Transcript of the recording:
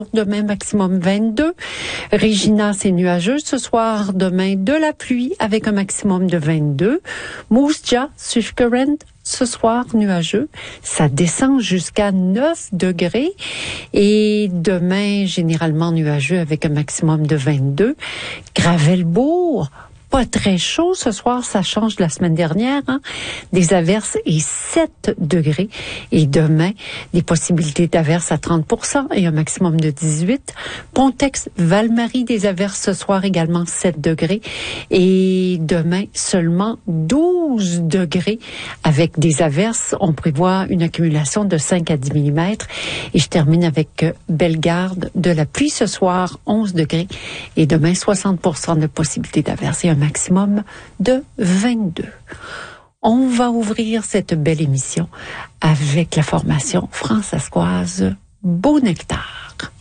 Demain, maximum 22. Regina, c'est nuageux. Ce soir, demain, de la pluie avec un maximum de 22. Moose Jaw, Swift Current, ce soir, nuageux. Ça descend jusqu'à 9 degrés. Et demain, généralement nuageux avec un maximum de 22. Gravelbourg, pas très chaud ce soir, ça change de la semaine dernière. Des averses et 7 degrés. Et demain, des possibilités d'averses à 30% et un maximum de 18. Pontex, Val-Marie, des averses ce soir également 7 degrés. Et demain, seulement 12 degrés avec des averses. On prévoit une accumulation de 5 à 10 mm. Et je termine avec Bellegarde, de la pluie ce soir, 11 degrés. Et demain, 60% de possibilités d'averses et un maximum de 22. On va ouvrir cette belle émission avec la formation françaiscoise Beau Nectar.